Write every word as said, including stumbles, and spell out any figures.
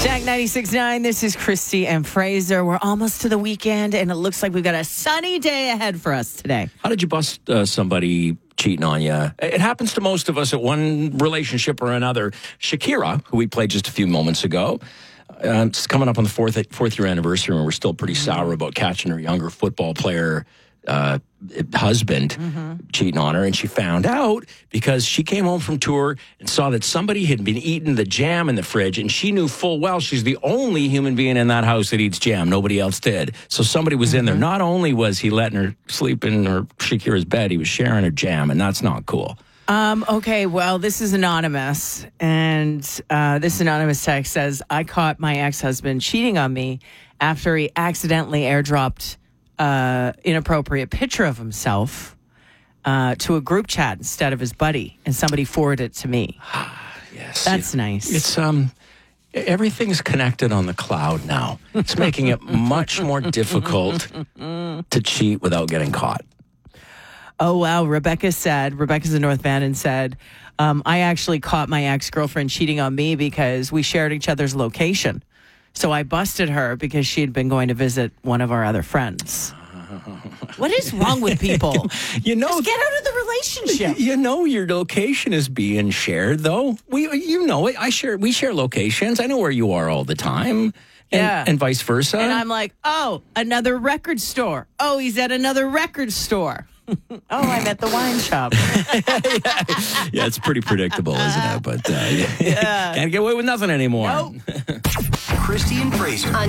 Jack ninety-six point nine, this is Christy and Fraser. We're almost to the weekend, and it looks like we've got a sunny day ahead for us today. How did you bust uh, somebody cheating on you? It happens to most of us at one relationship or another. Shakira, who we played just a few moments ago, uh, it's coming up on the fourth fourth year anniversary, and we're still pretty sour about catching her younger football player uh, husband mm-hmm. cheating on her. And she found out because she came home from tour and saw that somebody had been eating the jam in the fridge, and she knew full well she's the only human being in that house that eats jam. Nobody else did. So somebody was mm-hmm. in there. Not only was he letting her sleep in her Shakira's bed, he was sharing her jam, and that's not cool. Um, okay, well, this is anonymous, and uh, this anonymous text says, I caught my ex-husband cheating on me after he accidentally airdropped uh, inappropriate picture of himself uh, to a group chat instead of his buddy, and somebody forwarded it to me. Yes. That's it, nice. It's, um... everything's connected on the cloud now. It's making it much more difficult to cheat without getting caught. Oh, wow. Rebecca said, Rebecca's in North Van and said, um, I actually caught my ex-girlfriend cheating on me because we shared each other's location. So I busted her because she had been going to visit one of our other friends. What is wrong with people? You know, just get out of the relationship. You know, your location is being shared, though. We, you know it. I share. We share locations. I know where you are all the time, and, yeah, and vice versa. And I'm like, oh, another record store. Oh, he's at another record store. Oh, I'm at the wine shop. yeah. yeah, it's pretty predictable, isn't it? But uh, yeah. can't get away with nothing anymore. Nope. Christy and Fraser on